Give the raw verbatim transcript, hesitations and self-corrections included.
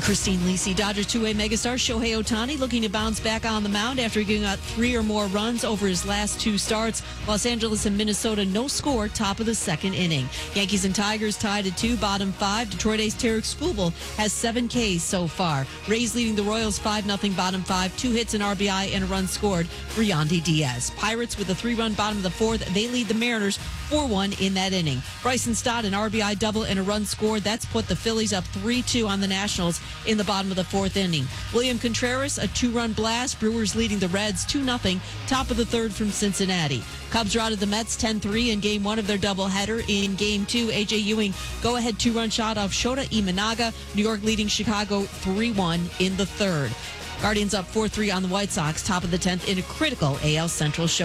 Christine Lisi. Dodgers two-way megastar Shohei Ohtani looking to bounce back on the mound after giving out three or more runs over his last two starts. Los Angeles and Minnesota, no score, top of the second inning. Yankees and Tigers tied at two, bottom five. Detroit A's Tarek Skubal has seven Ks so far. Rays leading the Royals five nothing, bottom five. Two hits, an R B I, and a run scored for Yandy Diaz. Pirates with a three-run bottom of the fourth. They lead the Mariners four one in that inning. Bryson Stott, an R B I double and a run scored. That's put the Phillies up three two on the Nationals in the bottom of the fourth inning. William Contreras, a two-run blast. Brewers leading the Reds two nothing, top of the third from Cincinnati. Cubs routed the Mets ten three in game one of their doubleheader. In game two, A J Ewing go-ahead two-run shot off Shota Imanaga. New York leading Chicago three one in the third. Guardians up four three on the White Sox, top of the tenth in a critical A L Central show.